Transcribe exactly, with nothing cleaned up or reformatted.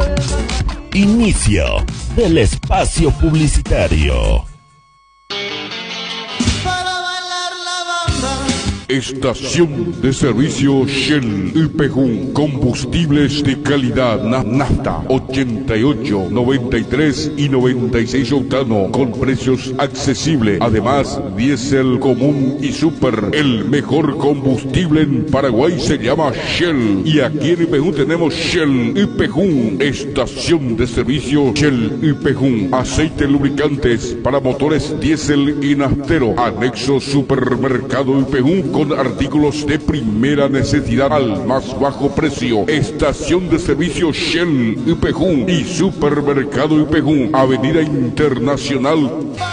Inicio del espacio publicitario. Estación de servicio Shell y Pejún. Combustibles de calidad. Na- Nafta ochenta y ocho, noventa y tres y noventa y seis octano con precios accesibles. Además, diésel común y super. El mejor combustible en Paraguay se llama Shell. Y aquí en Ipejún tenemos Shell y Pejún. Estación de servicio Shell y Pejún. Aceite lubricantes para motores diésel y naftero. Anexo supermercado Ipejún con artículos de primera necesidad al más bajo precio. Estación de servicio Shell Ipejún y Supermercado Ipejún, Avenida Internacional